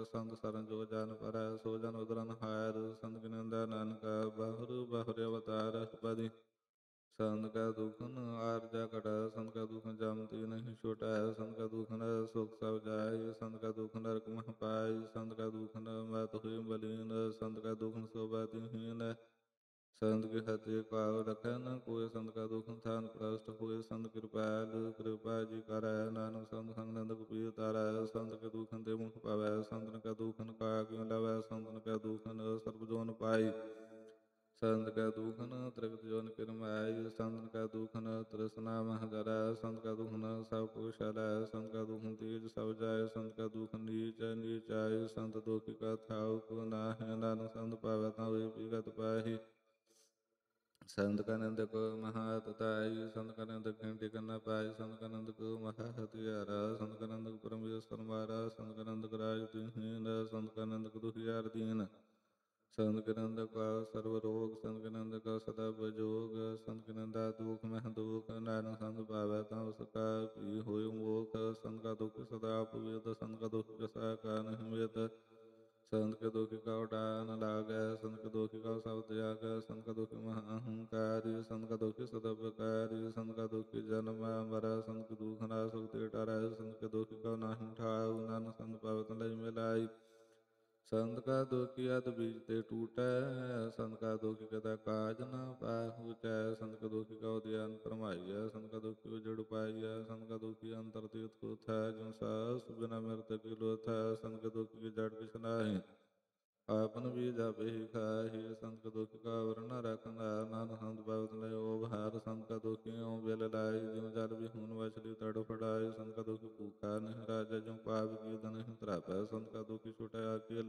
ਸੰਗ ਸਰਨ ਜੋ ਜਨ ਪਰੈ, ਸੋ ਜਨ ਉਦਰਨ ਹਾਰ। ਸੰਤ ਕੀ ਨਿੰਦੈ ਨਾਨਕਾ, ਬਾਹੁਰ ਬਾਹੁਰ ਅਵਤਾਰ। ਅਸ਼ਟਪਦੀ ਸੰਤ ਕੈ ਦੁਖਨ ਆਰਜੈ ਘਟੈ, ਸੰਤ ਕੈ ਦੁਖਨ ਜਮ ਤੇ ਨਹੀਂ ਛੁਟੈ। ਸੰਤ ਕੈ ਦੁਖਨ ਸੁਖ ਸਭ ਜਾਇ, ਸੰਤ ਕੈ ਦੁਖਨ ਨਰਕ ਮਹਿ ਪਾਇ। ਸੰਤ ਕੈ ਦੁਖਨ ਮਤ ਹੋਇ ਬਲੀਨ, ਸੰਤ ਕੈ ਦੁਖਨ ਸੋਭਾ ਤਿਨਹੀਨ। ਸੰਤ ਕੀ ਹਤੇ ਕਾਉ ਰਖੈ ਨ ਕੋਇ, ਸੰਤ ਕੈ ਦੁਖਨ ਥਾਨ ਪ੍ਰਸਟ ਹੋਇ। ਸੰਤ ਕਿਰਪਾਲ ਕਿਰਪਾ ਜੀ ਕਰੈ, ਨਾਨਕ ਸੰਤ ਸੰਗ ਨਿੰਦਕ ਪੀਰ ਤਾਰੈ। ਸੰਤ ਕੇ ਦੁਖਨ ਤੇ ਮੁਖ ਪਾਵੈ, ਸੰਤਨ ਕੈ ਦੁਖਨ ਕਾਕਿ ਲਵੈ। ਸੰਤਨ ਕੈ ਦੁਖਨ ਸਰਬ ਜੋਨ ਪਾਈ, ਸੰਤ ਕੈ ਦੁਖਨ ਤ੍ਰਿਗਤ ਜੋਨ ਕਿਰਮਾਈ। ਸੰਤਨ ਕੈ ਦੁਖਨ ਤ੍ਰਿਸ਼ਨਾ ਮਹਿ ਜਰੈ, ਸੰਤ ਕੈ ਦੁਖਨ ਸਭ ਕੁਸ਼ਲੈ। ਸੰਤ ਕੈ ਦੁਖਨ ਤੀਜ ਸਭ ਜਾਇ, ਸੰਤ ਕੈ ਦੁਖਨ ਨੀਚ ਨੀਚਾਈ। ਸੰਤ ਦੁਖੀ ਕਾ ਥਾਉ ਕੋ ਨਾਹਿ, ਨਾਨਕ ਸੰਤ ਪਾਵੈ ਤਾ ਹੋਇ ਵਿਗਤ ਪਾਹੀ। ਸੰਤ ਕਾ ਨਿੰਦਕ ਮਹਾ ਤਤਾਈ, ਸੰਤ ਕਾ ਨਿੰਦਕ ਟਿਕਨ ਨ ਪਾਈ। ਸੰਤ ਕਾ ਨਿੰਦਕ ਮਹਾ ਹਤਿਆਰਾ, ਸੰਤ ਕਾ ਨਿੰਦਕ ਪਰਮੇਸ਼ਰ ਮਾਰਾ। ਸੰਤ ਕਾ ਨਿੰਦਕ ਰਾਜ ਦੀਨਹੀਨ, ਸੰਤ ਕਾ ਨਿੰਦਕ ਦੁਖੀਆਰ ਦੀਨ। ਸੰਤ ਕੇ ਨਿੰਦਕ ਸਰਬ ਰੋਗ, ਸੰਤ ਕੇ ਨਿੰਦਕ ਸਦਾ ਬਜੋਗ। ਸੰਤ ਕੀ ਨਿੰਦਾ ਦੁਖ ਮਹਿ ਦੁਖ, ਨਾਨਕ ਸੰਤ ਪਾਵੈ ਤਾ ਉਸ ਕਾ ਭੀ ਹੋਇ ਮੋਖ। ਸੰਤ ਕਾ ਦੁਖ ਸਦਾ ਅਪਵਿੱਦ, ਸੰਤ ਕਾ ਦੁਖ ਕਿਸੈ ਕਾ ਨਹਿ ਮਿੱਤ। ਸੰਤ ਕੇ ਦੁਖੀ ਕਉ ਡਾਹ ਨ ਲਾਗੈ, ਸੰਤ ਕੇ ਦੁਖੀ ਕਉ ਸਭ ਤਿਆਗੈ। ਸੰਤ ਕਾ ਦੁਖੀ ਮਹਾ ਅਹੰਕਾਰੀ, ਸੰਤ ਕਾ ਦੁਖੀ ਸਦਾ ਬਕਾਰੀ। ਸੰਤ ਕਾ ਦੁਖੀ ਜਨਮ ਮਰੈ, ਸੰਤ ਕੀ ਦੁਖ ਨਾ ਸੁਖ ਤੇ ਟਰੈ। ਸੰਤ ਕੇ ਦੁਖੀ ਕਉ ਨਾਹੀ ਠਾਉ, ਨਾਨਕ ਸੰਤ ਪਾਵੈ ਤਾ ਲਈ ਮਿਲਾਈ। ਸੰਤ ਕਾ ਦੁਖੀ ਅਤਿ ਬੀਜ ਤੇ ਟੂਟੈ, ਸੰਤ ਕਾ ਦੁਖੀ ਕਦੇ ਕਾਜ ਨ ਪਾਹੁਚੈ। ਸੰਤ ਕਾ ਦੁਖੀ ਕਉ ਦਿਆਨ ਭਰਮਾਈਐ, ਸੰਤ ਕਾ ਦੁਖੀ ਉਜੜ ਪਾਈਐ। ਸੰਤ ਕਾ ਦੁਖੀ ਅੰਤਰ ਤੀਰਥ ਕੋਥੈ, ਜਿਉ ਸਾਸ ਬਿਨਾ ਮਿਰਤ ਕੀ ਲੋਥੈ। ਸੰਤ ਕੇ ਦੁਖੀ ਕੀ ਜੜ ਕਿਛ ਨਾਹੀ, ਆਪਨ ਬੀਜ ਆਪੇ ਹੀ ਖਾਹੀ। ਸੰਤ ਕਾ ਦੁਖੀ ਕਾ ਆਵਰਣ ਨ ਰਖਨਾ, ਨਾਨਕ ਸੰਤ ਪਾਵੈ ਤਾ ਲਈ ਓਭਾਰ। ਸੰਤ ਕਾ ਦੁਖੀ ਇਉ ਬਿਲ ਲਾਈ, ਜਿਉ ਜਲ ਵਿਹੂਨ ਮਛਲੀ ਤੜਫੜਾਈ। ਸੰਤ ਕਾ ਦੁਖੀ ਭੂਖਾ ਨਹਿ ਰਾਜੈ, ਜਿਉ ਪਾਪ ਕੀ ਦਨਹਿ ਤ੍ਰਾਪੈ। ਸੰਤ ਕਾ ਦੁਖੀ ਛੁਟੈ ਆਖੀਐ